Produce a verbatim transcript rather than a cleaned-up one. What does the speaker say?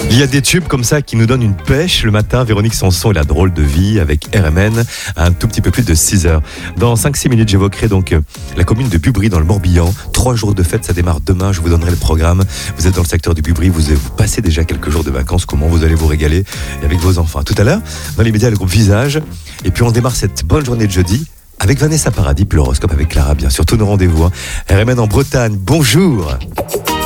Il y a des tubes comme ça qui nous donnent une pêche le matin. Véronique Sanson et la drôle de vie avec R M N à un tout petit peu plus de six heures. Dans cinq six minutes, j'évoquerai donc la commune de Bubry dans le Morbihan. Trois jours de fête, ça démarre demain. Je vous donnerai le programme. Vous êtes dans le secteur du Bubry, vous, vous passez déjà quelques jours de vacances. Comment vous allez vous régaler avec vos enfants? Tout à l'heure, dans les médias, le groupe Visage. Et puis on démarre cette bonne journée de jeudi avec Vanessa Paradis, puis l'horoscope avec Clara, bien sûr. Tous nos rendez-vous. Hein. R M N en Bretagne, bonjour.